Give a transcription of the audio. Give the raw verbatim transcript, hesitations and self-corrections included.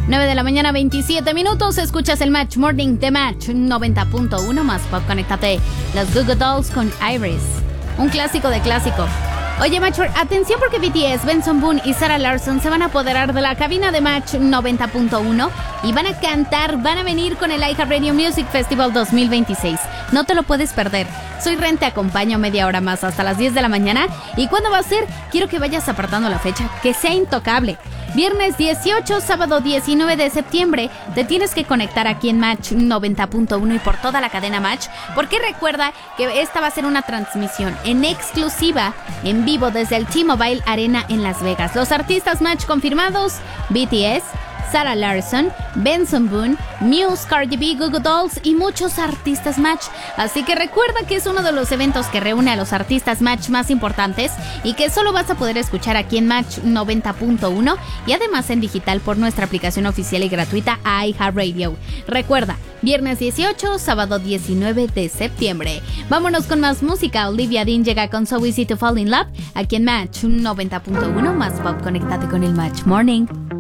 nueve de la mañana, veintisiete minutos. Escuchas el Match Morning de Match noventa punto uno más pop. Conéctate. Los Goo Goo Dolls con Iris. Un clásico de clásico. Oye, Match, atención porque B T S, Benson Boone y Sarah Larson se van a apoderar de la cabina de Match noventa punto uno y van a cantar, van a venir con el iHeartRadio Music Festival dos mil veintiséis. No te lo puedes perder. Soy Ren, te acompaño media hora más hasta las diez de la mañana. ¿Y cuándo va a ser? Quiero que vayas apartando la fecha, que sea intocable. Viernes dieciocho, sábado diecinueve de septiembre, te tienes que conectar aquí en Match noventa punto uno y por toda la cadena Match, porque recuerda que esta va a ser una transmisión en exclusiva, en vivo desde el T-Mobile Arena en Las Vegas. Los artistas Match confirmados: B T S, Sarah Larson, Benson Boone, Muse, Cardi B, Goo Goo Dolls y muchos artistas Match. Así que recuerda que es uno de los eventos que reúne a los artistas Match más importantes y que solo vas a poder escuchar aquí en Match noventa punto uno y además en digital por nuestra aplicación oficial y gratuita iHeartRadio. Recuerda, viernes dieciocho, sábado diecinueve de septiembre. Vámonos con más música. Olivia Dean llega con So Easy to Fall in Love aquí en Match noventa punto uno más pop. Conéctate con el Match Morning.